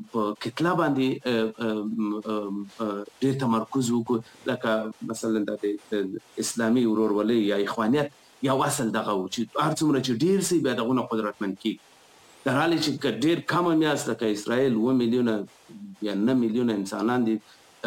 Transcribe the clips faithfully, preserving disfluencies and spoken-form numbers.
په کتله باندې ډېر تمرکز وکړو، لکه مثلا د اسلامي ورورولۍ یا اخوانیت یو اصل دغه و چې هر څومره چې ډېر سي بیا دغونه قدرتمند کېږي. در حال چې که ډېر کم هم یاست لکه اسرائیل اوه میلیونه یا نه میلیونه انسانان دي،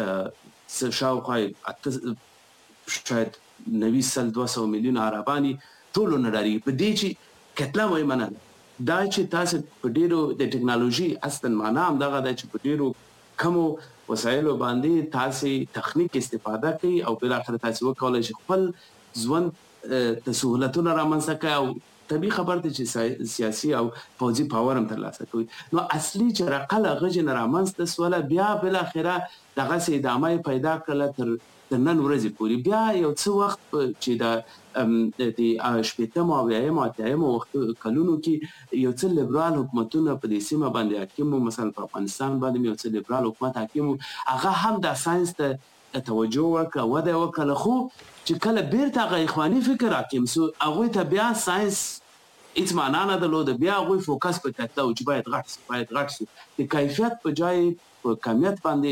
شاوخوا اته شاید نوي سل دوه سوه میلیونه عربان دي، ټولو نه ډارېږي. په دې چې کتله مهمه نه ده، دا چې تاسو په ډېرو د ټکنالوژي اصلا معنا همدغه ده چې په ډېرو کمو وسایلو باندې تاسو تخنیک استفاده کوي او بالاخره تاسو وکولای شئ خپل ژوند ته سهولتونه رامنځته کړئ او طبیعي خبر دی چې سیاسي او پوځي پاور هم ترلاسه کوي. نو اصلي جرقه له هغه نه رامنځته سوله، بیا بالاخره دغسې ادامه یې پیدا کړله تر نن ورځې پورې. بیا یو څه وخت چې د شپېتمو او اویایمو اتیایمو کلونو کې یو څه لیبرال حکومتونه په دې سیمه باندې حاکم وو، مثلا په افغانستان باندې یو څه لیبرال حکومت حاکم وو، هغه هم د ساینس ته توجه وکړه، وده یې وکړله. خو چې کله بیرته هغه اخواني فکر حاکم سو، هغوی ته بیا ساینس هیڅ معنا نه درلوده. بیا هغوی فوکس په کتله و چې باید غټ سي باید غټ سي د کیفیت په جای په کمیت باندې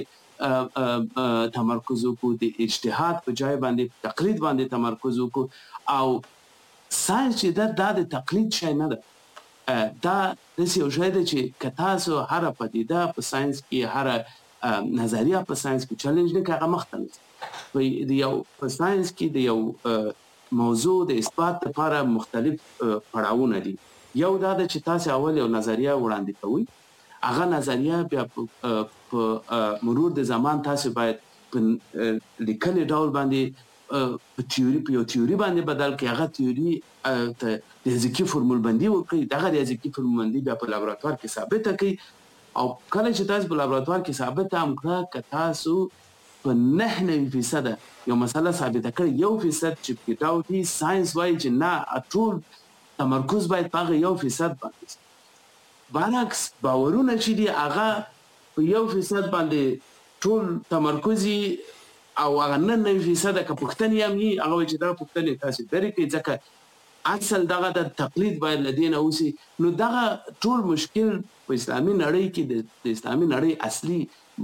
تمرکز وکړو، د اجتهاد په جای باندې تقلید باندې تمرکز وکړو. او ساینس چې ده دا د تقلید شی نه ده، دا داسې یو شی ده چې که تاسو هره پدیده په ساینس کې، هره نظریه په ساینس کې چلنج نه کړئ، هغه مخته نه ځي. د یو په ساینس کې د یو موضوع د اثبات لپاره مختلف پړاوونه دي. یو دا ده چې تاسو اول یو نظریه وړاندې کوئ، هغه نظریه بیا په مرور د زمان تاسو باید په لیکلي ډول باندې په تیوري په یو تیوري باندې بدل کړئ، هغه تیوري ته ریاضیکي فرمول بندي وکړئ، دغه ریاضیکي فرمول بندي بیا په لابراتوار کې ثابته کړئ. او کله چې تاسو په لابراتوار کې ثابته هم کړه، که تاسو په نهه نوي فیصده یو مسله ثابته کړئ، یو فیصد چې پکې ډاوټ وي، ساینس وایي چې نه، ټول تمرکز باید په هغه یو فیصد باندې. برعکس باورونه چې دي هغه په یو فیصد باندې ټول تمرکز او هغه نه نوي فیصده که پوښتنې هم وي، هغه وایي چې دا پوښتنې تاسو لرې کړئ، ځکه اصل دغه د تقلید باید له دې نه وسي. نو دغه ټول مشکل په اسلامي نړۍ کې د اسلامي نړۍ اصلي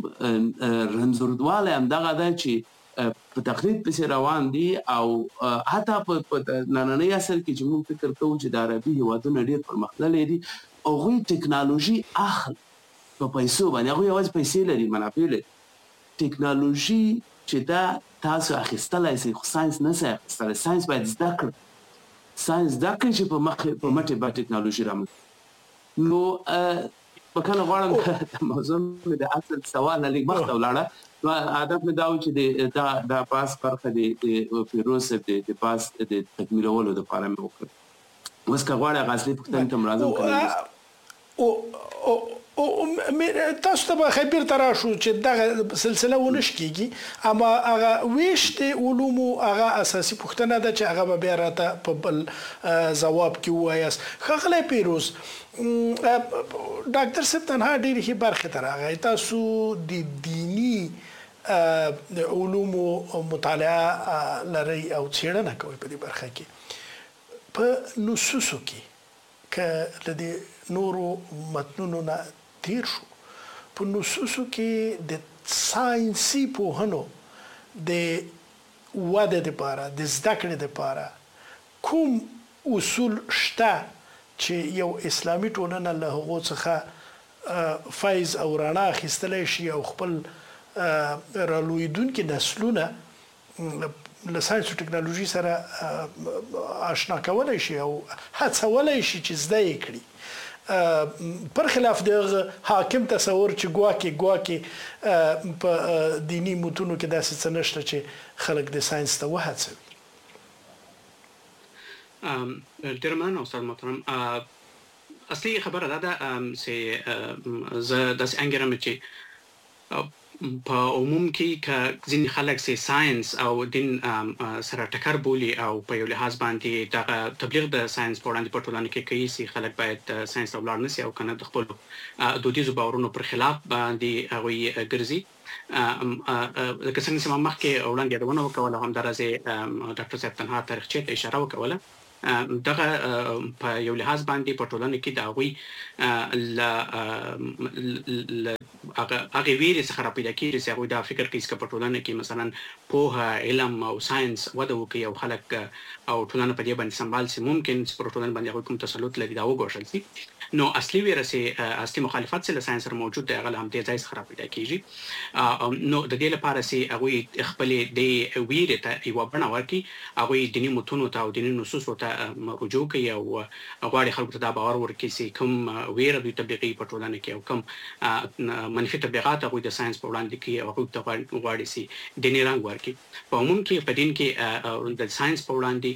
رنځوردوالی همدغه ده چې په تقلید پسې روان دي. او حتی په نننۍ عصر کې چې موږ فکر کوو چې د عربي هېوادونه ډېر پرمختللي دي، هغوی ټکنالوژي اخلي په پیسو باندې، هغوی یوازې پیسې لري، منافع لري. ټکنالوژي چې دا تاسو اخیستلی سئ، خو ساینس نه سئ اخیستلی. ساینس باید زده کړئ، ساینس زده کړئ چې په مټې به ټکنالوژي رامنځته. نو بخښنه غواړم د موضوع مې د اصل سوال نه لږ مخته ولاړه. نو هدف مې دا و چې دا بحث برخه د فیروز صاحب د بحث د تکمیلولو دپاره مې وکړه. اوس که غواړې هغه اصلي پوښتنې ته راځم که تاسو ته به خبر ته راشو چې دغه سلسله ونش کېږي، اما هغه ویش د علومو هغه اساسي پوښتنه ده چې هغه به بیا راته په بل ځواب کې ووایاست. ښاغلی پیروز، ډاکټر صاحب تنها ډېرې ښې برخې ته راغی. تاسو د دیني علومو مطالعه لرئ او څېړنه کوئ په دې برخه کې. په نصوصو کې که له دې نورو متنونو نه تیر شو، په نصوصو کې د ساینسي پوهنو د وده دپاره، د زده کړې دپاره کوم اصول شته چې یو اسلامي ټولنه له هغو څخه فیض او رڼا اخیستلی شي او خپل رالویدونکي نسلونه له ساینس او ټکنالوژي سره آشنا کولی شي او هڅولی شي چې زده یې کړي، پر خلاف د حاکم تصور چې ګواکې ګواکې په دیني متونو کې داسې څه نشته چې خلک د ساینس ته وهڅوي. ډېره مننه استاد محترم. اصلي خبره دا ده چې زه داسې انګیرم چې په عموم کې که ځینې خلک چې ساینس او دین سره ټکر بولي او په یو لحاظ باندې دغه تبلیغ د ساینس په وړاندې په ټولنه کې کوي چې خلک باید ساینس ته ولاړ نه سي او که نه د خپلو دودیزو باورونو پر خلاف باندې هغوی ګرځي. لکه څنګه چې ما مخکې وړاندې یادونه وکوله، همداراز ډاکټر صاحب تنها تاریخچې ته اشاره وکوله. دغه په یو لحاظ باندې په ټولنه کې د هغوی له هغه هغه ویرې څخه را پیدا کیږي چې هغه دا فکر کوي چې په ټولنه کې مثلا پوهه علم او ساينس وده وکړي او خلک او ټولنه په دې باندې سمبال سي ممکن چې په ټولنه باندې کوم تسلط لري دا وګورل شي نو اصلي ویره چې اصلي مخالفت سره ساينس سره موجود دی هغه هم دې ځای څخه را پیدا کیږي نو د دې لپاره چې هغه خپل د ویرې ته یو بڼه ورکړي هغه دیني متونو ته او دیني نصوصو ته رجوع کوي او غواړي خلکو ته دا باور ورکړي چې کوم ویره دوی تبلیغي په ټولنه کې او کوم منفي تبلیغات هغه د ساينس په وړاندې کې هغه ته غواړي چې دیني رنګ ورکړي په عموم کې په دین کې د ساينس په وړاندې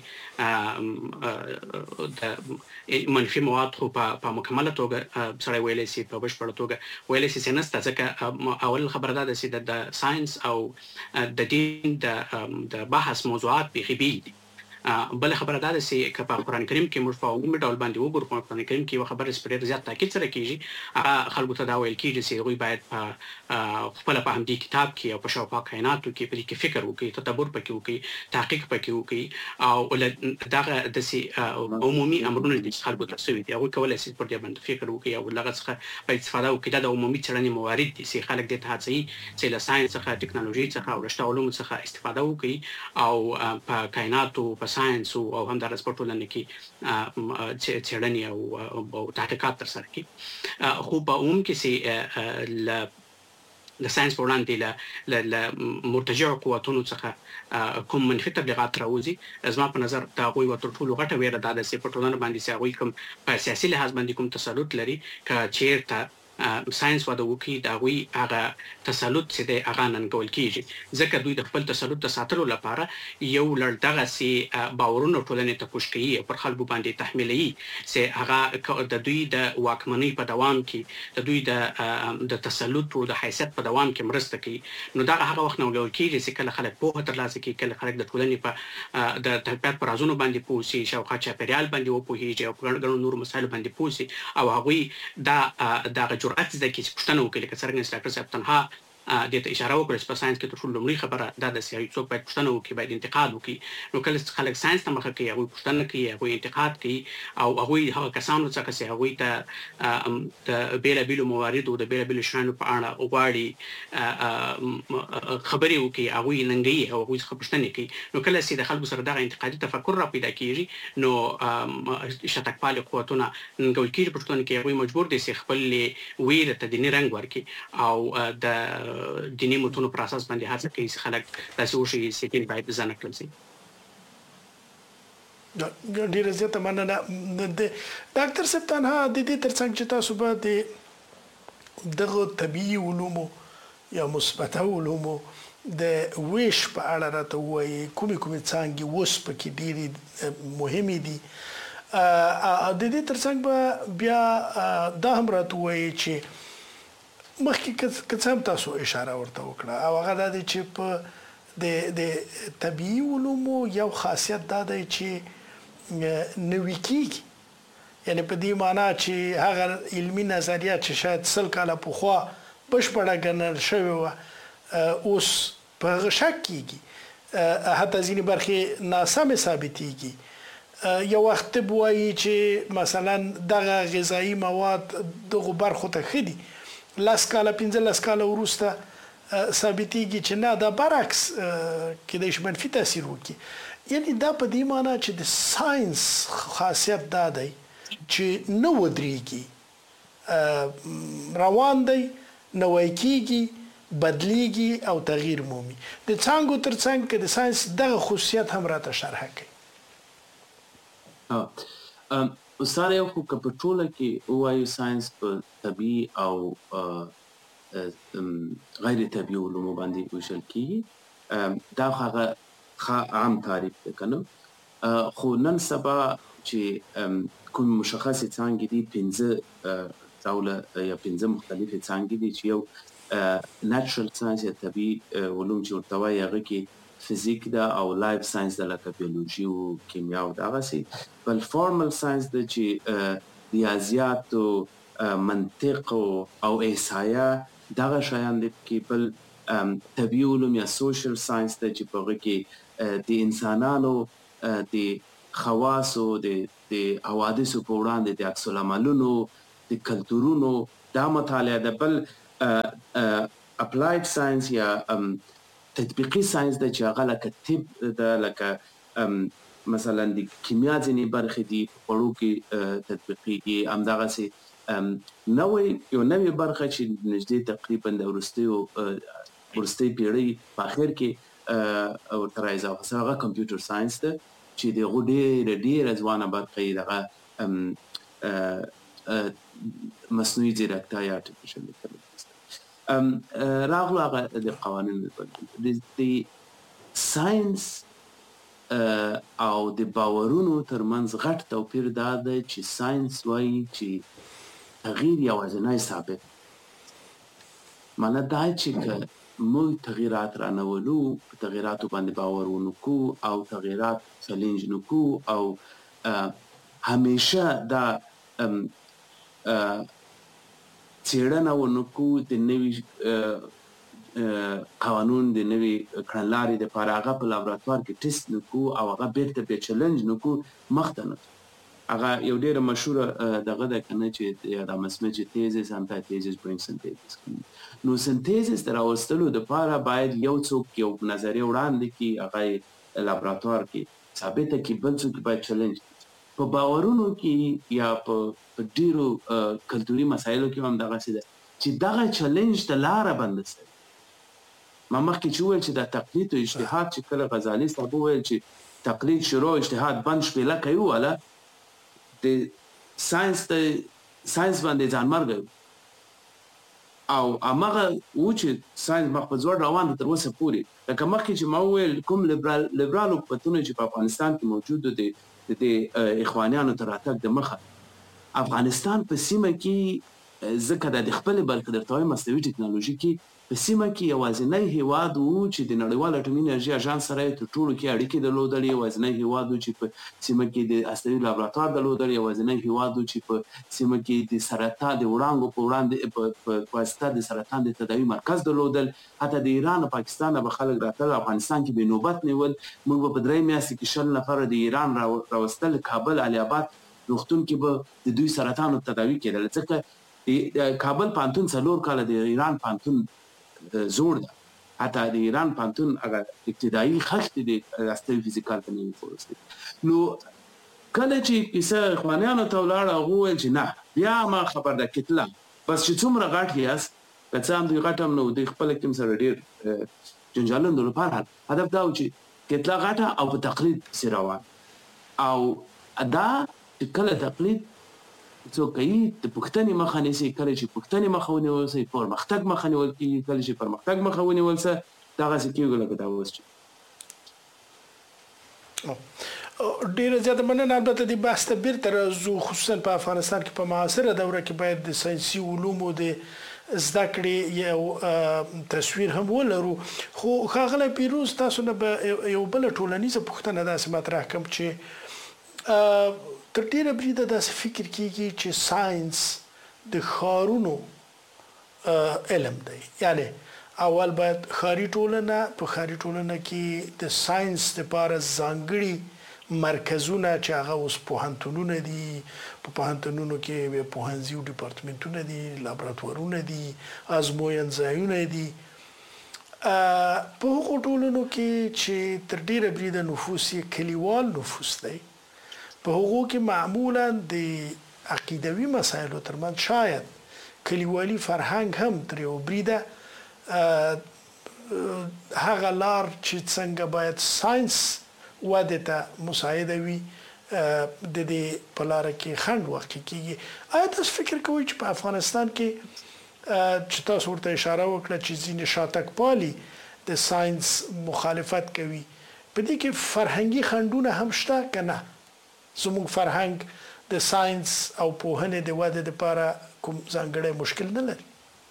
د منفي مواد خو په مکمله توګه سره ویلې سي په بشپړه توګه ویلې سي چې نسته ځکه اول خبره ده چې د ساينس او د دین د بحث موضوعات به بیل دي بل خبره ده چې په قرآن کریم کې موږ په عمومي ډول باندې وګورو په قرآن کریم کې یو خبره سپېډر زیات تاکید سره کیږي هغه خلکو ته دا ویل کیږي چې دوی باید په خپل په همدې کتاب کې او په شاوخوا کائناتو کې په دې کې فکر وکړي تدبر پکې وکړي تحقیق پکې وکړي او دغه د عمومي امرونه دي خلکو ته سوي دي هغه کولای شي پر دې باندې فکر وکړي او لږ څخه په استفاده وکړي د عمومي څېړنې موارد دي چې خلک د هڅي چې له ساينس څخه ټکنالوژي څخه او رشته علوم څخه استفاده وکړي او په کائناتو په ساينس او هم د رسپورټولنه کې څېړنې او تحقیقات ترسره کړي خو په عموم کې سي ل د ساينس په وړاندې ل مرتجع قوتونو څخه کوم منفي تبلیغات راوځي زما په نظر دا غوي تر ټولو غټه ویره ده چې په ټولنه باندې سي هغوی کوم په سیاسي لحاظ باندې کوم تسلط لري که چیرته ساينس وده وکړي دا غوي هغه تسلط چې د هغه ننګول کیږي ځکه دوی د خپل تسلط د ساتلو لپاره یو لړ دغه سي باورونو ټولنې ته پوښ کوي او پر خلکو باندې تحمیلي چې هغه د دوی د واکمنۍ په دوام کې د دوی د د تسلط او د حیثیت په دوام کې مرسته کوي نو دا هغه وخت نو لول کیږي چې کله خلک په ترلاسه کوي کله خلک د ټولنې په د تلپات پر ازونو باندې پوسي شاوخوا چاپیریال باندې وپوهیږي او په ګڼو نور مسایلو باندې پوسي او هغه دا دغه جرأت زده کی چې پښتنه وکړي لکه څنګه چې ډاکټر صاحب تنها د ته اشاره وکړه چې په ساينس کې تر ټولو لومړی خبره دا د سیاسي څوک باید پښتنه وکړي باید انتقاد وکړي نو کله خلک ساينس ته مخه کوي هغه پښتنه کوي هغه انتقاد کوي او هغه هغه کسانو څخه چې هغه ته د بیل بیل موارد او د بیل بیل شانو په اړه غواړي خبري وکړي هغه ننګي او هغه څخه پښتنه کوي نو کله چې د خلکو سره دغه انتقادي تفکر را پیدا کیږي نو شتکپال قوتونه ننګول کیږي پښتون کې هغه مجبور دي چې خپل ویره ته دیني رنګ ورکړي او د دیني متونو پر اساس باندې هڅه کوي چې خلک داسې وشي چې دین باید ځان کړل شي دا ډیره زیاته مننه ډاکټر صاحب تنها د دې ترڅنګ چې تاسو به د دغه طبيعي علومو یا مثبت علومو د ویش په اړه راته وایي کومې کومې څانګې اوس پکې ډېرې مهمې دي د دې ترڅنګ به بیا دا هم راته وایي چې مخکې که څه هم تاسو اشاره ورته وکړه او هغه دا دی چې په د د طبیعي علومو یو خاصیت دا دی چې نوي کېږي یعنی په دې معنا چې هغه علمي نظریات چې شاید سل کاله پخوا بشپړه ګڼل شوې وه اوس په هغه شک کېږي حتی ځینې برخې ناسمې ثابتېږي یو وخت طب وایي چې مثلا دغه غذایي مواد دغو برخو ته ښه دي لاس کاله پنځه لاس کاله وروسته ثابتېږي چې نه دا برعکس کېدای شي منفي تاثیر وکړي یعنی دا په دې معنا چې د ساينس خاصیت دا دی چې نه ودرېږي روان دی نوی کېږي بدلیږي او تغییر مومي د څانګو تر څنګ کې د ساينس دغه خصوصیت هم راته شرح کوي استاد یو خو په ټوله کې وایو ساينس په طبي او غیر طبي علومو باندې وشل کیږي دا هغه عام تعریف ده کنه خو نن سبا چې کوم مشخص څانګې دي پنځه ډوله یا پنځه مختلفې څانګې دي چې یو ناتشرل ساينس یا طبي علوم چې ورته وایي هغه کې فزیک دا او لایف ساينس د لکه بیولوژي او کیمیا او دغه سي بل فارمل ساينس د چې ریاضیات او منطق او احصایه دغه شیان د کې بل طبي علوم یا سوشل ساينس د چې په کې د انسانانو د خواص او د د حوادثو په وړاندې د عکس العملونو د کلتورونو دا مطالعه ده بل اپلاید ساينس یا تطبیقي ساينس د چې هغه لکه طب د لکه مثلا د کیمیا ځینې برخې دي په خوړو کې تطبیقيږي، همدغسې نوې یو نوې برخه چې نږدې تقریبا د وروستیو وروستۍ پیړۍ په اخر کې ورته رااضافه شوی هغه کمپیوټر ساينس ده چې د هغو ډېره ډېره ځوانه برخه یې دغه مصنوعي ځیرکتیا یا artificial intelligence راغلو هغه د قوانینو د ساينس او د باورونو ترمنځ غټ توپیر دا دی چې ساينس وایي چې تغییر یوازینی ثابت معنی دا چې که موږ تغییرات رانولو په تغییراتو باندې باور ونکو او تغییرات چلنج نکو او همیشه دا څېړنه ونکو د نوي قانون د نوي کړنلارې دپاره هغه په لابراتوار کې ټیسټ نکو او هغه بیرته بیا چلنج نکو مخته نه هغه یو ډېره مشهوره دغه ده که نه چې د مسمچ تیزس انټا تیزس برینګ سنتیزس نو سنتیزس د راوستلو دپاره باید یو څوک یو نظریه وړاندې کړي هغه لابراتوار کې ثابته کړي بل څوک باید چلنج په باورونو کې یا په ډیرو کلتوري مسایلو کې هم دغسې ده چې دغه چلنج ته لاره بنده شوې ما مخکې چې وویل چې دا تقلید او اجتهاد چې کله غزالي صاحب وویل چې تقلید شروع اجتهاد بند شپېله کوي وله د ساينس ته ساينس باندې ځانمرګه او هماغه و چې ساينس مخ په ځوړ روان دی تر اوسه پورې لکه مخکې چې ما وویل کوم لیبرال لیبرال حکومتونه چې په افغانستان کې موجود دي د اخوانیانو تر راتګ د مخه افغانستان په سیمه کې ځکه د خپل بلکې درته وایم مصنوعي ټکنالوژي کې په سیمه کې یوازینی هیواد و چې د نړیوال اټومي انرژي اژانس سره یې تر ټولو کې اړیکې درلودلې یوازینی هیواد و چې په سیمه کې د هستوي لابراتوار درلودل یوازینی هیواد و چې په سیمه کې د سرطان د وړانګو په وړاندې په واسطه د سرطان د تداوي مرکز درلودل حتی د ایران او پاکستان به خلک راتل افغانستان کې به نوبت نیول موږ په درې میاشتې کې شل نفر د ایران راوستل کابل علي آباد روغتون کې به د دوی سرطان تداوي کېدل ځکه کابل پانتون څلور کاله د ایران پانتون زور ده حتی د ایران پانتون هغه ابتدایي خښتې د هستوي فزیکال په نوم وروستي نو کله چې کیسه اخوانیانو ته ولاړه هغه وویل چې نه بیا ما خبر ده کتله بس چې څومره غټ یاست که څه هم دوی غټ هم نه و دوی خپله کې سره ډېر جنجالونه لپاره هدف دا و چې کتله غټه او په تقلید پسې روان او دا چې کله تقلید څوک کوي د پوښتنې مخه نیسي کله چې پوښتنې مخه ونیول سي پرمختګ مخه نیول کېږي کله چې پرمختګ مخه ونیول سي دغسې کېږي لکه دا اوس چې ډېره زیاته مننه البته دې بحث ته بیرته راځو خصوصا په افغانستان کې په معاصره دوره کې باید د ساینسي علومو د زده کړې یو تصویر هم ولرو خو ښاغلی پیروز تاسو نه به یو بله ټولنیزه پوښتنه داسې مطرح کړم چې تر ډیره بریده داسې فکر کیږي چې ساينس د ښارونو علم دی یعنی اول باید ښاري ټولنه په ښاري ټولنه کې د ساينس لپاره ځانګړي مرکزونه چې هغه اوس پوهنتونونه دي په پوهنتونونو کې پوهنځي ډپارټمنټونه دي لابراتوارونه دي ازموین ځایونه دي په هغو ټولنو کې چې تر ډیره بریده نفوس یې کلیوال نفوس دی په هغو کې معمولا د عقیدوي مسایلو ترمنځ شاید کلیوالي فرهنګ هم تر یو بریده هغه لار چې څنګه باید ساينس وده ته مساعده وي د دې په لاره کې خنډ واقع کیږي آیا تاسو فکر کوئ چې په افغانستان کې چې تاسو ورته اشاره وکړه چې ځینې شاتګ پالي د ساينس مخالفت کوي په دې کې فرهنګي خنډونه هم شته که نه زموږ فرهنګ د ساينس او پوهنې د وده لپاره کوم ځانګړی مشکل نه لري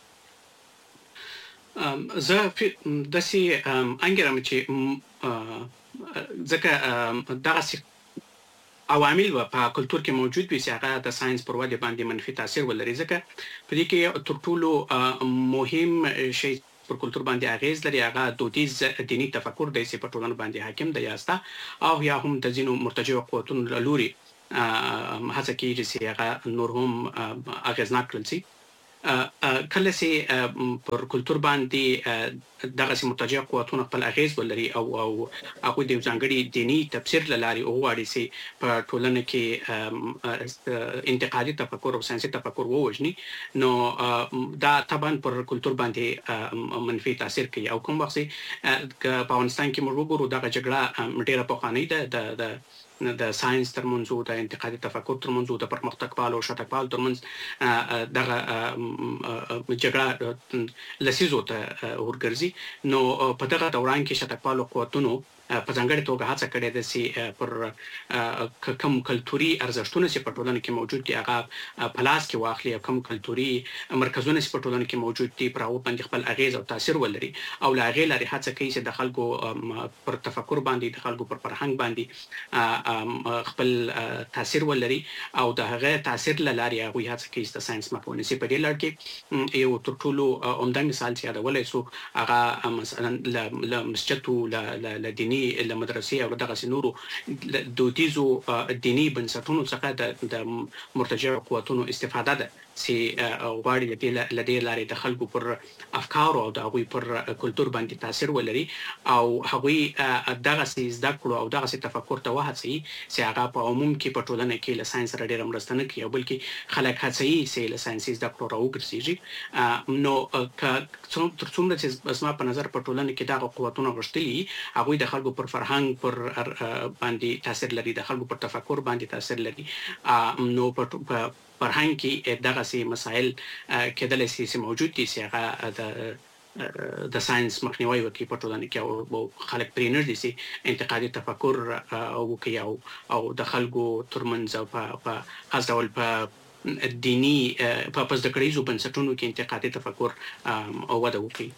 زه داسې انګیرم چې ځکه دغسې عوامل په کلتور کې موجود وي چې هغه د ساينس پر ودې باندې منفي تاثیر ولري ځکه په دې کې تر ټولو مهم شی پر کلتور باندې اغیز لري هغه دودیز دینی تفکر دی چې په ټولنه باندې حاکم دی یاسته او یا هم د ځینو مرتجع قوتونو له لوري هڅه کېږي چې هغه نور هم اغیزناک کړل شي کله چې پر کلچر باندې دغه سي متوجه قوتونه خپل اغیز ولري او او هغه د ځانګړي دینی تفسیر لاري او واړي سي په ټولنه کې انتقادي تفکر او ساينسي تفکر ووجني نو دا طبعا پر کلچر باندې منفي تاثیر کوي او کوم وخت په افغانستان کې موږ وګورو دغه جګړه ډیره پخوانۍ ده د د ساينس ترمنځ او د انتقادي تفکر ترمنځ او د پرمختګ پالو او شاتګ پالو ترمنځ دغه جګړه لسیزو ته ورګرځي نو په دغه دوران کې شاتګ پالو قوتونو په ځانګړي توګه هڅه کړې ده چې پر کوم کلتوري ارزښتونه چې په ټولنه کې موجود دي هغه په لاس کې واخلي او کوم کلتوري مرکزونه چې په ټولنه کې موجود دي پر هغه باندې خپل اغیز او تاثیر ولري او لا غیر لري هڅه کوي چې د خلکو پر تفکر باندې د خلکو پر فرهنګ باندې خپل تاثیر ولري او د هغه تاثیر لاري هغه هڅه کوي چې ساينس مفهوم نشي په دې لړ کې یو تر ټولو عمده مثال چې دا ولې سو هغه مثلا ل مسجد ل دینی له مدرسې او دغه نورو دودیزو دینی بنسټونو څخه د مرتجع قوتونو استفاده ده چې غواړي د لدې لارې د خلکو پر افکار او د هغوی پر کلچر باندې تاثیر ولري او هغوی دغه سي زده کړو او دغه سي تفکر ته وهڅوي چې هغه په عموم کې په ټولنه کې له ساينس سره ډېره مرسته نه کوي بلکې خلک هڅوي چې له ساينسي زده کړو راوګرځي نو تر څومره چې زما په نظر په ټولنه کې دغه قوتونه غښتلي هغوی د خلکو پر فرهنګ پر باندې تاثیر لري د خلکو پر تفکر باندې تاثیر لري نو په فرهنګ کې دغه سي مسائل کېدل شي چې موجود دي چې هغه د د ساينس مخنیوي وکړي په ټولنه کې او خلک پرې نه دي چې انتقادي تفکر او کوي او او د خلکو ترمنځ او په خاص ډول په دینی په پزده کړیزو بنسټونو کې انتقادي تفکر او وده وکړي.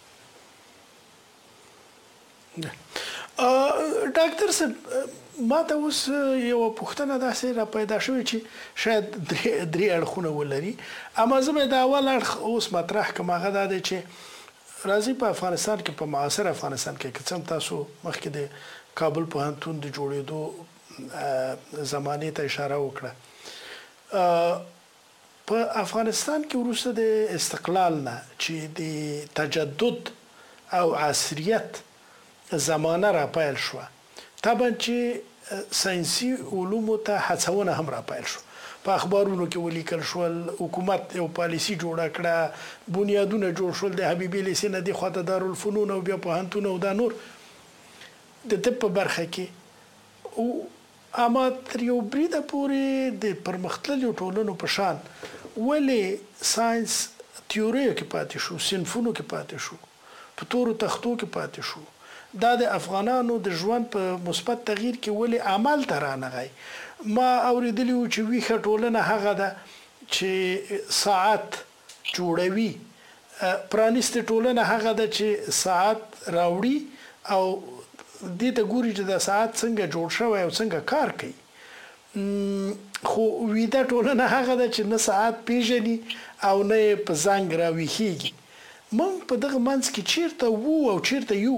ډاکټر صاحب ما ته اوس یو پوښتنه داسې را پیدا شوې چې شاید درې درې اړخونه ولري اما زه به د اول اړخ اوس مطرح کوم هغه دا دی چې راځي په افغانستان کې په معاصر افغانستان کې که څنګه تاسو مخکې د کابل پوهنتون د جوړېدو زمانې ته اشاره وکړه په افغانستان کې وروسته د استقلال نه چې د تجدد او عصریت زمانه را پیل شوه طبعا چې ساينسي علومو ته هڅونه هم را پیل شو په اخبارونو کې ولیکل شول حکومت یو پالیسی جوړه کړه بنیادونه جوړ شول د حبیبي لیسې نه دی خواته دارالفنون او بیا پوهنتون او دا نور د طب په برخه کې او اما تر یو بریده پورې د پرمختللو ټولنو په شان ولې ساينس تیوریو کې پاتې شو صنفونو کې پاتې شو په تورو تختو کې پاتې شو دا د افغانانو د ژوند په مثبت تغییر کې ولې عمل ته رانغی ما اوریدلی و چې ویښه ټولنه هغه ده چې ساعت جوړوي پرانیستې ټولنه هغه ده چې ساعت راوړي او دې ته ګوري چې د ساعت څنګه جوړ شوی او څنګه کار کوي خو ویده ټولنه هغه ده چې نه ساعت پیژني او نه په زنګ راویښیږي موږ په دغه منځ کې چیرته وو او چیرته یو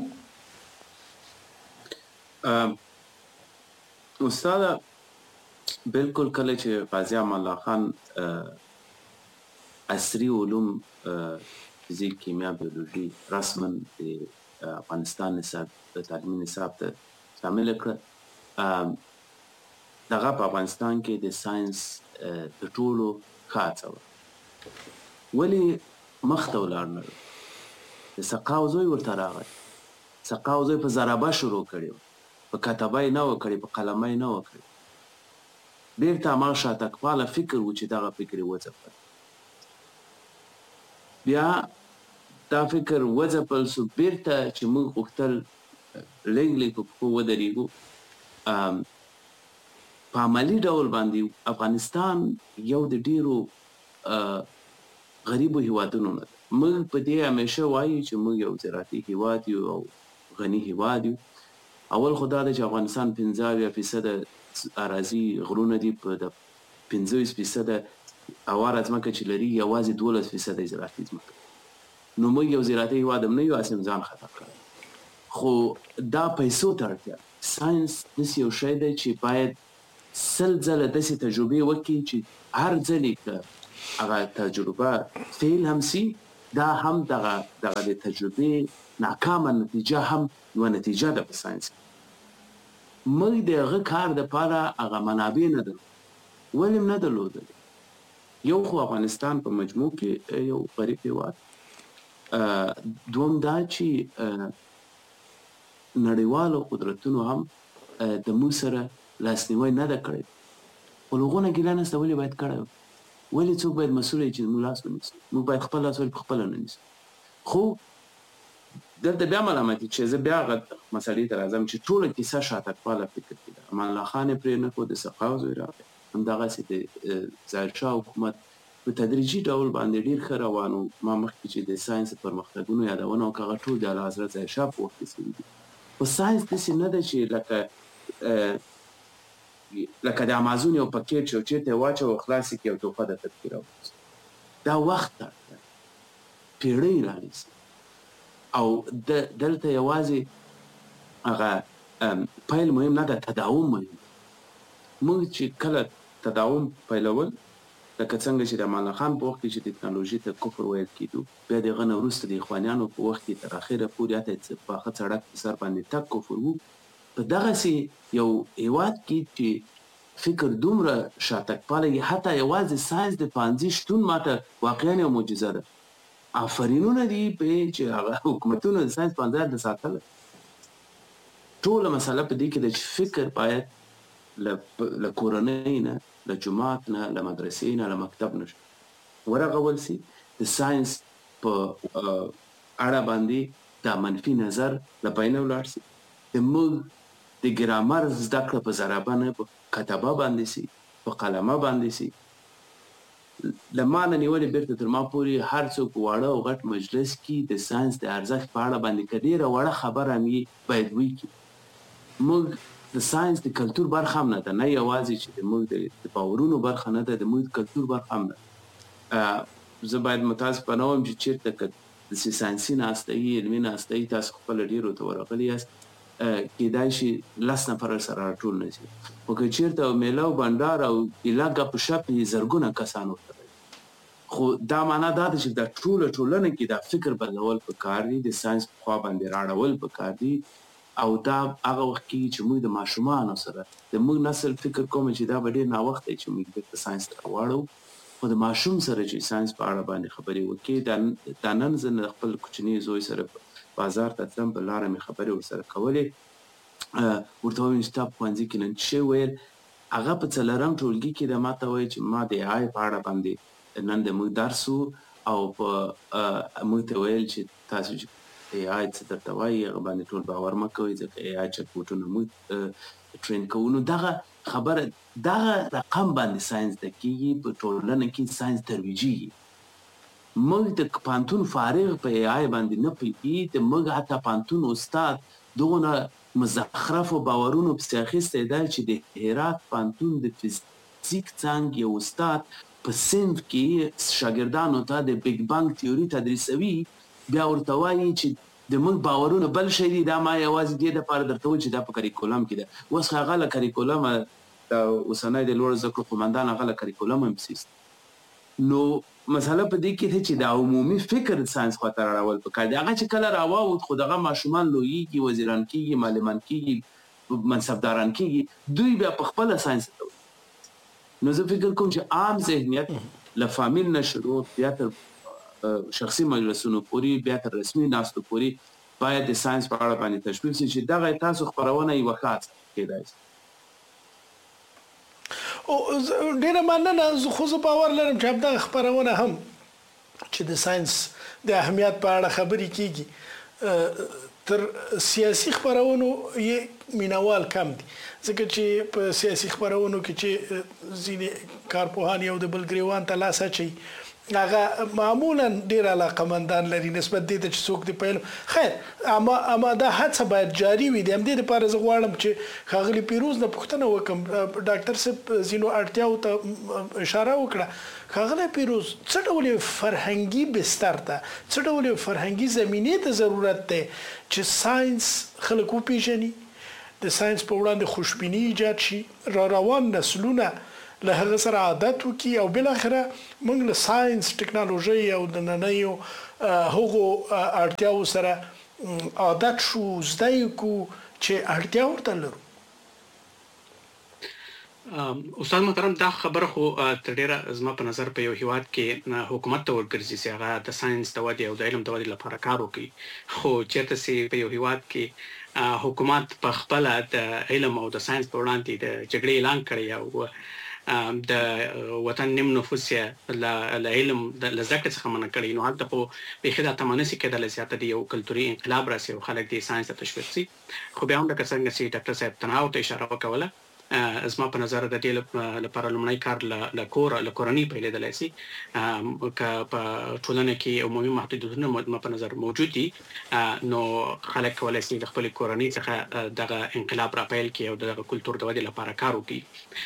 استاد بالکل کله چې قاضي امان الله خان عصري علوم فزیک کیمیا بیولوژي رسما د افغانستان نصاب د تعلیمي نصاب ته شامل کړ دغه په افغانستان کې د ساينس د ټولو خاصه ولی مخته ولاړ نه د سقاوزوی ورته راغی سقاوزوی په ضربه شروع کړي په کتابای نه وکړي په قلمای نه وکړي بیرته ما شاتک پاله فکر و چې دغه فکر وځپل بیا دا فکر وځپل سو بیرته چې موږ وختل لګ لګ په ودرېګو په عملی ډول باندې افغانستان یو د ډیرو غریبو هیوادونو نه موږ په دې همیشه وایو چې موږ یو زراعتي هیواد یو او غني هیواد یو اول خدا د افغانستان پنځه اویا فیصد اراضي غرونه دي په د پنځه فیصد اواره ځمکه چې لري یوازې دولس فیصد زراعتي ځمکه نو موږ یو زراعتي هیواد هم نه یو اسیم ځان خطر کړ خو دا پیسو ته اړتیا ساينس داسې یو شی دی چې باید سل ځله داسې تجربې وکړي چې هر ځلې که هغه تجربه فیل هم سي دا هم دغه دغه د تجربې ناکامه نتیجه هم یو نتیجه ده په ساينس. موږ دغه کار د پاره هغه منابع نه درلود ولې نه درلودل. یو خو افغانستان په مجموع کې یو غریب هیواد، دوم دا چې نړیوالو قدرتونو هم د موږ سره لاسنیوی نه ده کړې. خو لغونه ګیله نشته ولې باید کړی وي؟ ولې څوک باید مسؤل وي چې موږ لاس ونیسو؟ موږ باید خپل لاس ولې په خپله نه نیسو؟ خو دلته بیا ملامتي چې زه بیا هغه مسألې ته راځم چې ټوله کیسه شاتګپاله فکر کې ده. امان الله خان یې پرې نه کړو، د سقاو زوی راغی، همدغسې د ظاهرشاه حکومت په تدریجي ډول باندې ډېر ښه روان و. ما مخکې چې د ساینس پرمختګونو یادونه وکړه، هغه ټول د اعلیحضرت ظاهرشاه په وخت کې سوي دي. خو ساینس داسې نه ده چې لکه لکه د امازون یو پکیټ چې چېرته یې واچوه خلاص یې کړي او تحفه درته پکې راوباسي. دا وخت ته اړتیا ده، پېړۍ رانیسي. او دلته یوازې هغه پیل مهم نه ده، تداوم مهم ده. موږ چې کله تداوم پیلول، لکه څنګه چې د امان الله خان په وخت کې چې ټکنالوژي ته کفر ویل کېدو، بیا د هغه نه وروسته د اخوانیانو په وخت کې تر اخره پورې حتی پاخه سړک په سر باندې تګ کفر و. په دغسې یو هېواد کې چې فکر دومره شاتګپاله وي، حتی یوازې ساینس د پوهنځي شتون ماته واقعا یو معجزه ده. آفرینونه دي په چې هغه حکومتونو د ساینس پوهنځی هلته ساتلی. ټوله مسله په دې کې ده چې فکر باید له کورنۍ نه، له جومات نه، له مدرسې نه، له مکتب نه ورغول سي. د ساینس په اړه باندې دا منفي نظر له بینه ولاړ سي. د موږ د ګرامر زده کړه په ضربه نه، په کتابه باندې سي، په قلمه باندې سي. له ما نه نیولې بېرته تر ما پورې هر څوک واړه او غټ مجلس کې د ساینس د ارزښت په اړه باندې که ډېره وړه خبره هم وي باید وکړي. موږ د ساینس د کلتور برخه هم نه ده، نه یوازې چې د موږ د باورونو برخه نه ده، د موږ د کلتور برخه هم ده. زه باید متاسفانه وایم چې چېرته که داسې ساینسي ناسته وي، علمي ناسته وي، تاسو خپله ډېرو ته ورغلي یاست، کېدای شي لس نفره سره راټول نه شي. خو که چېرته میله او بنډار او ایله ګپ و شپ وي، زرګونه کسان ورته راځي. خو دا معنا دا ده چې دا ټوله ټولنه کې دا فکر بدلول پکار دي، د ساینس په خوا باندې راړول پکار دي. او دا هغه وخت کېږي چې موږ د ماشومانو سره، د موږ نسل فکر کوم چې دا به ډېر ناوخت دی چې موږ بېرته ساینس ته راواړو. خو د ماشوم سره چې ساینس په اړه باندې خبرې وکړي، دا نن زه د خپل کوچني زوی سره بازار ته تلم، په لاره مې خبرې ورسره کولې، ورته ووایم چې تا په ښوونځي کې نن څه ویل؟ هغه په څلورم ټولګي کې ده ماته وایي چې ما د اے آی په اړه باندې نن د موږ درس و، او په موږ ته ویل چې تاسو چې اے آی څه درته وایي هغه باندې ټول باور مه کوئ، ځکه اے آی چټبوټونه موږ ټرین کوو. نو دغه خبره دغه رقم باندې ساینس زده کېږي، په ټولنه کې ساینس ترویجېږي. موږ د پوهنتون فارغ په اے آی باندې نه پوهېږي، د موږ حتی پوهنتون استاد دغونه مزخرفو باورونو پسې اخیستی دی چې د هرات پوهنتون د فزیک څانګې یو استاد په صنف کې شاګردانو ته د بیګ بانګ تیوري تدریسوي، بیا ورته وایي چې د موږ باورونه بل شی دي. دا ما یوازې دې دپاره درته وویل چې دا په کریکولم کې ده. اوس هغه له کریکولمه د اوسنی د لوړو زده کړو قومندان هغه له کریکولم هم پسې. نو مسله په دې کې ده چې دا عمومي فکر ساینس خواته راړول پکار دي. هغه چې کله راواوښت، خو دغه ماشومان لویېږي، وزیران کېږي، معلمان کېږي، منصبداران کېږي، دوی بیا په خپله ساینس ته وایي. نو زه فکر کوم چې عام ذهنیت له فامیل نه شروع بیا تر شخصي مجلسونو پورې، بیا تر رسمي ناستو پورې باید د ساینس په اړه باندې تشویق شي چې دغه تاسو خپرونه یوه ښه هڅه کېدای شي. ډېره مننه. خو زه باور لرم چې همدغه خپرونه هم چې د ساینس د اهمیت په اړه خبرې کېږي، تر سیاسي خپرونو یې مینوال کم دي، ځکه چې په سیاسي خپرونو کې چې ځینې کارپوهان یو د بل ګریوان ته لاس اچوي، هغه معمولا ډېر علاقمندان لري نسبت دې ته چې څوک دې پیل. خیر، اما اما دا هڅه باید جاري وي. د همدې دپاره زه غواړم چې ښاغلي پیروز نه پوښتنه وکړم. ډاکټر صاحب ځینو اړتیاو ته اشاره وکړه. ښاغلی پیروز، څه ډول فرهنګي بستر ته، څه ډول فرهنګي زمینې ته ضرورت دی چې ساینس خلک وپېژني، د ساینس په وړاندې خوشبیني ایجاد شي، را روان نسلونه له هغه سره عادت وکړي او بالاخره موږ له ساينس ټکنالوژي او د نننیو هغو اړتیاو سره عادت شو زده یې کړو چې اړتیا ورته لرو. استاد محترم دا خبره خو تر ډیره زما په نظر په یو هیواد کې حکومت ته ورګرځي چې هغه د ساينس د ودې او د علم د ودې لپاره کار وکړي، خو چېرته چې په یو هیواد کې حکومت په خپل د علم او د ساينس په وړاندې د جګړې اعلان کړی او د وطن نیم نفوس یې له علم د زده کړې څخه منع کړی، نو هلته خو بیخي دا تمه نشي کېدلی چې هلته د یو کلتوري انقلاب راسي او خلک د ساينس ته تشویق شي. خو بیا هم لکه څنګه چې ډاکټر صاحب تنوع ته اشاره وکوله، زما په نظر د دې لپاره لومړی کار له کور له کورنۍ پیلېدلی شي. که په ټولنه کې عمومي محدودیتونه ما په نظر موجود دي، نو خلک کولی شي د خپلې کورنۍ څخه دغه انقلاب راپیل کړي او دغه کلتور د ودې لپاره کار وکړي.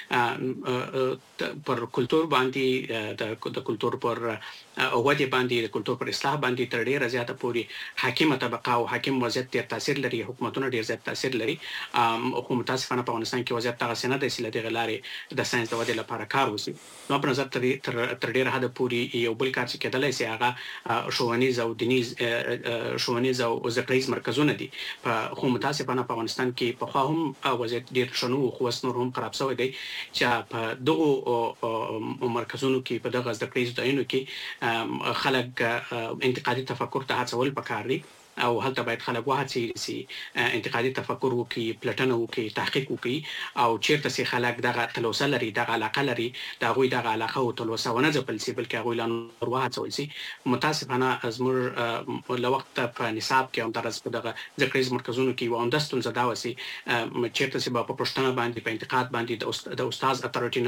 پر کلتور باندې د کلتور پر ودې باندې د کلتور پر اصلاح باندې تر ډیره زیاته پورې حاکمه طبقه او حاکم وضعیت ډېر تاثیر لري، حکومتونه ډېر زیات تاثیر لري. خو متاسفانه په افغانستان کې وضعیت دغسې نه دی چې له دغې لارې د ساينس د ودې لپاره کار وشي. زما په نظر تر ډېره حده پورې یو بل کار چې کېدلی شي هغه ښوونیز او دینیز ښوونیز او زده کړیز مرکزونه دي. خو متاسفانه په افغانستان کې پخوا هم وضعیت ډېر ښه نه و، خو اوس نور هم خراب شوی دی چې په دغو مرکزونو کې په دغه زده کړیزو ځایونو کې خلک انتقادي تفکر ته هڅول پکار دي او هلته باید خلک وهڅوي چې انتقادي تفکر وکړي، پلټنه وکړي، تحقیق وکړي، او چېرته چې خلک دغه تلوسه لري، دغه علاقه لري، د هغوی دغه علاقه او تلوسه ونه ځپل شي بلکې هغوی لا نور وهڅول شي. متاسفانه زموږ له وخته په نصاب کې همداراز په دغه زده کړیز مرکزونو کې یوه عمده ستونزه دا وه چې چېرته چې به په پوښتنه باندې په انتقاد باندې د استاد اتارټي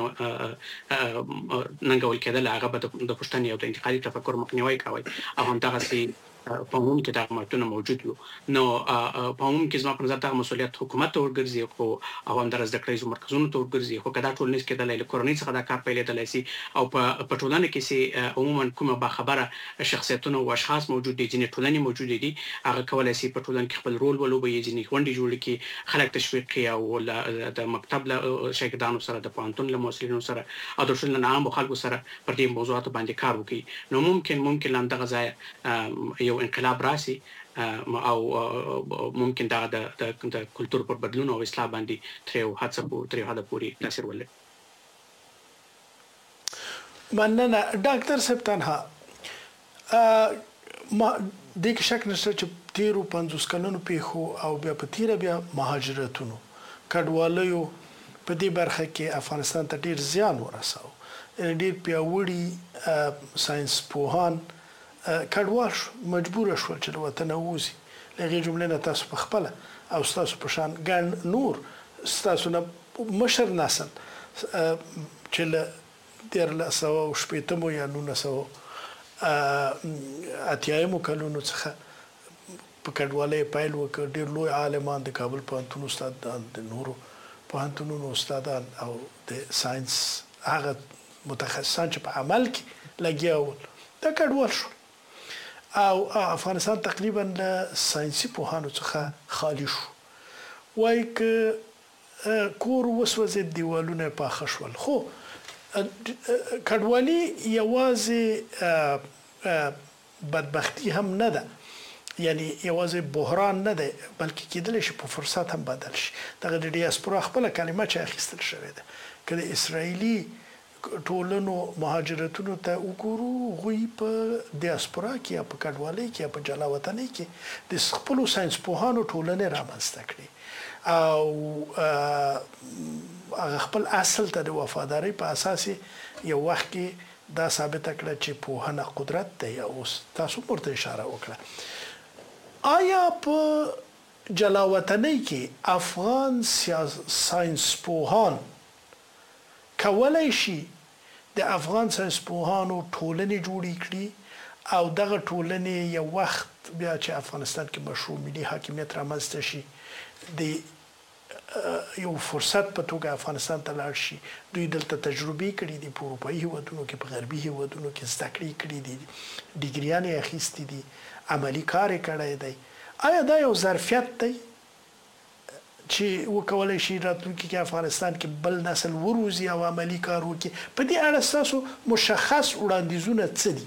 ننګول کېدله، هغه به د پوښتنې او د انتقادي تفکر مخنیوی کوی او همدغسې په عموم کې دغه مارکیټونه موجود وو. نو په عموم کې زما په نظر دغه مسؤلیت حکومت ته ورګرځي خو او همداراز زده کړیزو مرکزونو ته ورګرځي. خو که دا ټول نشي کېدلی، له کورنۍ څخه دا کار پیلېدلی شي او په ټولنه کې چې عموما کومه باخبره شخصیتونه او اشخاص موجود دي، ځینې ټولنې موجودې دي، هغه کولی شي په ټولنه کې خپل رول ولوبوي، ځینې غونډې جوړې کړي، خلک تشویق کړي او د مکتب له شاګردانو سره، د پوهنتون له محصلینو سره او د ټولنې عامو خلکو سره پر دې موضوعاتو باندې کار وکړي. نو ممکن ممکن له همدغه ځایه یو انقلاب راسي او ممکن دا د کلتور پر بدلون او اصلاح باندې تر یو حده پورې تاثیر ولري. مننه ډاکټر صاحب. تنها ما د کې شک نشته چې تیرو پنځوس کلونو پیښو او بیا په تیره بیا مهاجرتونو کډوالیو په دې برخه کې افغانستان ته ډیر زیان ورساو. ډیر پیاوړي ساينس پوهان کډوال شو، مجبور شول چې له وطنه ووځي. له هغې جملې نه تاسو په خپله او ستاسو په شان ګڼ نور ستاسو نه مشر نسل چې له دیارلس سوه شپېتمو یا نولس سوه اتیایمو کلونو څخه په کډوالۍ پیل وکړ. ډېر لوی عالمان، د کابل پوهنتون استادان، د نورو پوهنتونونو استادان او د ساينس هغه متخصصان چې په عمل کې لګیا ول دا کډوال شول او افغانستان تقریبا له ساينسي پوهانو څخه خالي شو. وایي که کور وسوځېد، دیوالونه یې پاخه شول. خو کډوالي یوازې بدبختي هم نه ده، یعنی یوازې بحران نه دی، بلکې کېدلی شي په فرصت هم بدل شي. دغه د ډیاسپورا خپله کلمه چې اخیستل شوې ده، که د اسرائیلي ټولنو مهاجرتونو ته وګورو، هغوی په ډیاسپورا کې یا په کډوالۍ کې یا په جلا وطنۍ کې د خپلو ساینس پوهانو ټولنې رامنځته کړي او هغه خپل اصل ته د وفادارۍ په اساس یو وخت کې دا ثابته کړه چې پوهنه قدرت دی. اوس تاسو ورته اشاره وکړه. آیا په جلا وطنۍ کې افغان ساینس پوهان کولای شي د افغان ساینس پوهانو ټولنې جوړې کړي او دغه ټولنې یو وخت بیا چې افغانستان کې مشروع ملي حاکمیت رامنځته شي، د یو فرصت په توګه افغانستان ته لاړ شي؟ دوی دلته تجربې کړي دي، په اروپایي هیوادونو کې، په غربي هیوادونو کې زده کړې کړي دي، ډیګریانې اخیستې دي، عملي کار یې کړی دی. آیا دا یو ظرفیت دی چې وکولای شي راتلونکي کې افغانستان کې بل نسل وروزي او عملی کار وکړي. په دې اړه تاسو مشخص وړاندیزونه څه دي؟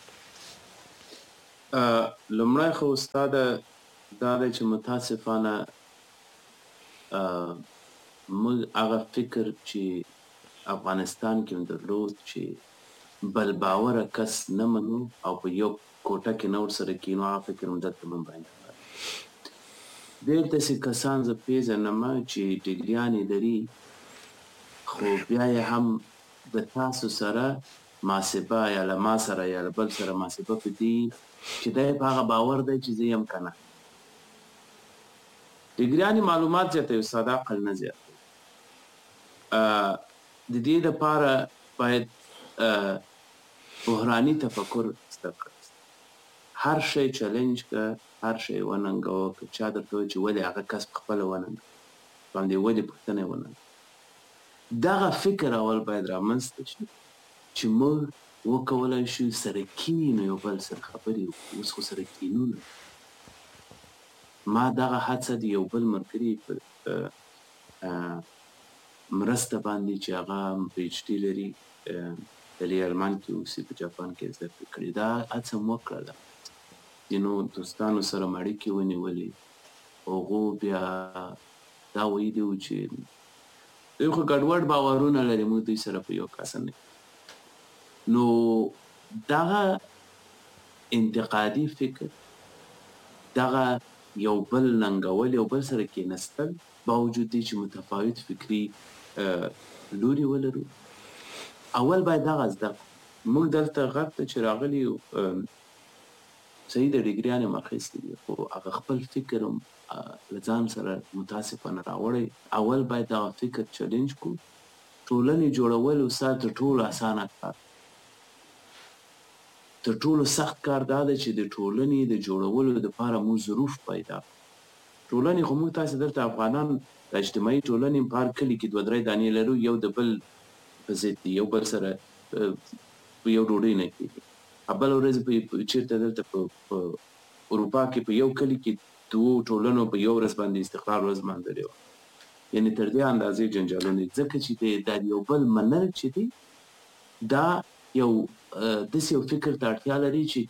لومړی خو استاد دا دی چې متاسفانه موږ هغه فکر چې افغانستان کې درلود چې بل باوره کس نه منو او په یو کوټه کې نور سره کینو، هغه فکر هم دلته من باندې ډېر داسې کسان زه پېژنم چې ډګریانې لري خو بیا یې هم د تاسو سره محاسبه یا له ما سره یا له بل سره محاسبه په دي چې دی په هغه باور دی چې زه یم که نه. ډګریانې معلومات زیاتوي، استاد عقل نه زیاتوي. د دې دپاره باید بحراني تفکر زده کړئ. هر شی چلنج که، هر شی وننګوه، که چا درته وایي چې ولې هغه کس په خپله وننګوه، باندې ولې پوښتنه یې وننګوه. دغه فکر اول باید رامنځته شي چې موږ وکولای شو سره کینو، یو بل سره خبرې وکړو. اوس خو سره کینو نه. ما دغه هڅه د یو بل ملګري په مرسته باندې چې هغه پی ایچ ډي لري، دلې المان کې اوسي، په جاپان کې زده کړې کړې، دا هڅه مو وکړله. ځینو دوستانو سره مې اړیکې ونیولې، هغو بیا دا ویلي وو چې دوی خو ګډوډ باورونه لري، موږ دوی سره په یو کس نه. نو دغه انتقادي فکر، دغه یو بل ننګول، یو بل سره کېنستل، باوجود دی چې متفاوت فکري لوري ولرو، اول باید دغه زده کړو. موږ دلته غرب ته چې راغلي یو صحیح د ډګریانې مو اخیستي دي، خو هغه خپل فکر هم له ځان سره متاسفانه راوړی. اول باید دغه فکر چلنج کړو. ټولنې جوړول استاد تر ټولو اسانه کار، تر ټولو سخت کار دا دی چې د ټولنې د جوړولو دپاره موږ ظروف پیدا کړو. ټولنې خو موږ تاسې دلته افغانان د اجتماعي ټولنې په هر کلي کې دوه درې دانې لرو، یو د بل په ضد دي، یو بل سره په یو ډوډۍ نه کېږي. بله ورځ چېرته دلته په اروپا کې په یو کلي کې دوو ټولنو په یو ورځ باندې استقلال ورځ مانځلې وه. یعنې تر دې اندازې جنجالونه دي، ځکه چې دا یو بل منل چې دی، دا یو داسې یو فکر ته اړتیا لري چې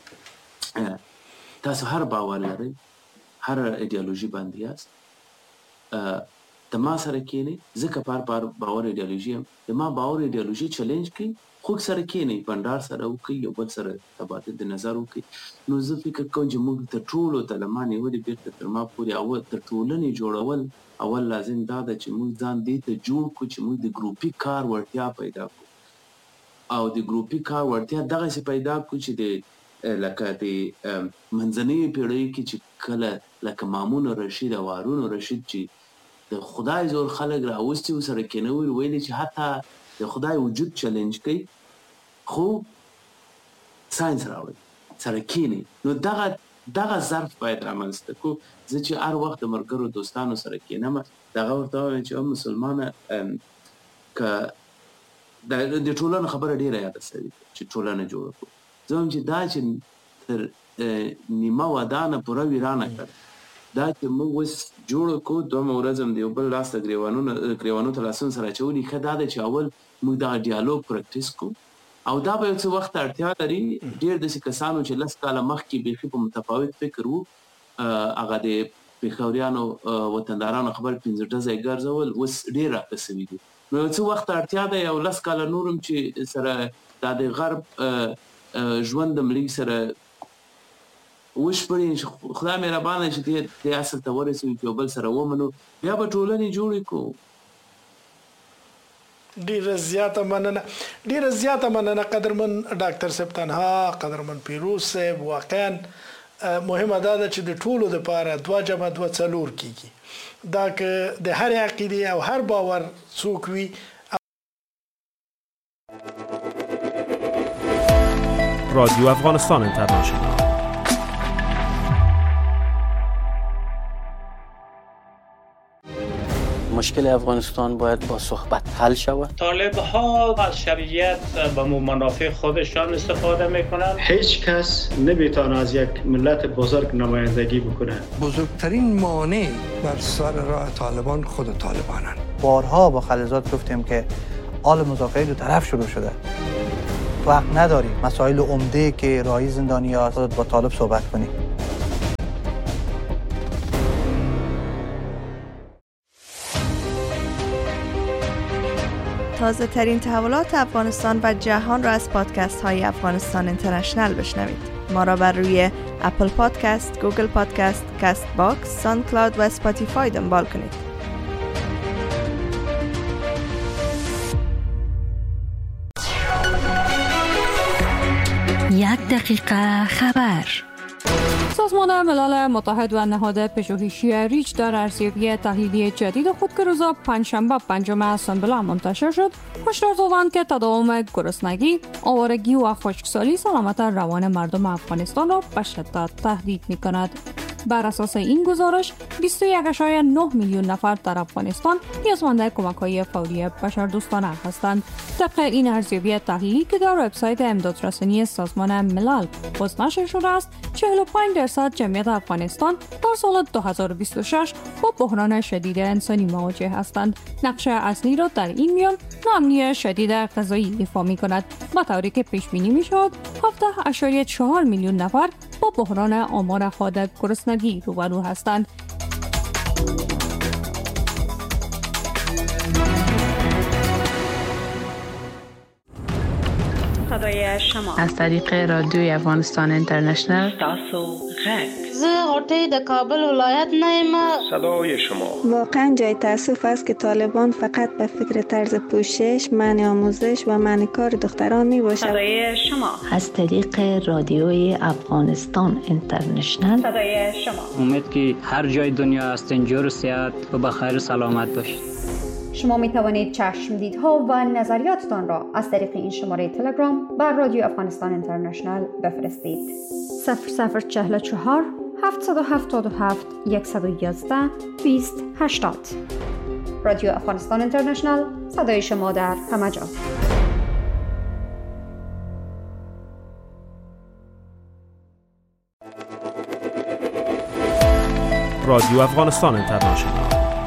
تاسو هر باور لرئ، هر ایډیالوژي باندې یاست، د ما سره کېنئ، ځکه په هر باور ایډیالوژي یم، د ما باور ایډیالوژي چلنج کړئ، خوږ سره کېنئ، بنډار سره وکړئ، یو بل سره تبادل د نظر وکړئ. نو زه فکر کوم چې موږ تر ټولو ته له ما نیولې بېرته تر ما پورې اول تر ټولنې جوړول اول لازم دا ده چې موږ ځان دې ته جوړ کړو چې موږ د ګروپي کار وړتیا پیدا کړو. او د ګروپي کار وړتیا دغسې پیدا کړو چې د لکه د منځنیو پیړیو کې چې کله لکه مامون رشید او هارون رشید چې د خدای زور خلک راوستي و سره کېنول، ویلي چې حتی د خدای وجود چلنج کوي خو ساینس راوړي، سره کېنئ. نو دغه دغه ظرف باید رامنځته کړو. زه چې هر وخت د ملګرو دوستانو سره کېنم، دغه ورته وایم چې مسلمانه که د ټولنو خبره ډېره یاده سوي چې ټولنه جوړه کړو. زه وایم چې دا چې تر نیمه ودانه پوره ویرانه کړه، دا چې موږ اوس جوړه کړو، دومره ورځ هم د یو بل لاس ته ګرېوانو ته لاسونه سره اچولي. ښه دا ده چې اول موږ دغه ډیالوګ پرکټیس کړو، او دا به یو څه وخت اړتیا لري. ډېر داسې کسانو چې لس کاله مخکې بیخي په متفاوت فکر وو، هغه د پېښوریانو وطندارانو خبر پنځه ډزه یې ګرځول، اوس ډېر راته سوي دي. نو یو څه وخت اړتیا ده، یو لس کاله نور هم چې سره دا د غرب ژوند هم لږ سره وشپړي، خدای مهربانه چې دې اصل ته ورسوي چې یو بل سره ومنو، بیا به ټولنې جوړې کړو. ډیره زیاته مننه، ډیره زیاته مننه قدرمن ډاکټر صاحب تنها، قدرمن پیروز صاحب. واقعا مهمه دا ده چې د ټولو دپاره دوه جمع دوه څلور کیږي. دا که د هر عقیدې او هر باور څوک وي. رادیو افغانستان اینترنشنال. مشکل افغانستان باید با صحبت حل شود. طالب ها از شرعیت به منافع خودشان استفاده میکنند. هیچ کس نمیتونه از یک ملت بزرگ نمایندگی بکنه. بزرگترین مانع بر سر راه طالبان خود طالبانند. بارها با خلیزات گفتیم که حال مذاکره دو طرف شروع شده. وقت نداریم مسائل عمده که راهی زندانی‌ها خودت با طالب صحبت کنی. تازه ترین تحولات افغانستان و جهان را از پادکست های افغانستان اینترنشنل بشنوید. ما را بر روی اپل پادکست، گوگل پادکست، کاست باکس، ساوند کلاود و اسپاتیفای دنبال کنید. یک دقیقه خبر. سازمان ملل متحد و نهاد پژوهشی ریچ در ارزیابی تحلیلی جدید خود که روز پنجشنبه پنجم اسامبله منتشر شد، هشدار دادند که تداوم گرسنگی، آوارگی و خشکسالی سلامت روان مردم افغانستان را به شدت تهدید می‌کند. بر اساس این گزارش بیست و یک ممیز نه میلیون نفر در افغانستان نیازمند کمک‌های فوری بشردوستانه هستند. طبق این ارزیابی تحلیلی که در وبسایت امدادرسانی سازمان ملل بازنشر شده است، چهل و پنج درصد جمعیت افغانستان در سال دو هزار و بیست و شش با بحران شدید انسانی مواجه هستند. نقش اصلی را در این میان ناامنی شدید غذایی ایفا می‌کند، با طوری که پیش بینی می‌شد هفده ممیز چهار میلیون نفر با بحران آمار خود گرسنگی روبرو هستند. صدای شما از طریق رادیوی افغانستان اینترنشنل. تاسو غږ. زه غوټۍ د کابل ولایت نه یم. صدای شما. واقعا جای تأسف است که طالبان فقط به فکر طرز پوشش، منع آموزش و منع کار دختران می باشد. صدای شما. از طریق رادیوی افغانستان اینترنشنل. صدای شما. امید که هر جای دنیا هستین جور و صحت و بخیر و سلامت باشید. شما می توانید چشمدیدها و نظریاتتان را از طریق این شماره تلگرام بر رادیو افغانستان اینترنشنل بفرستید. صفر صفر چهل چهار هفتصد و هفتاد و هفت صد و یازده بیست هشتاد. رادیو افغانستان اینترنشنل، صدای شما در همه جا. رادیو افغانستان اینترنشنل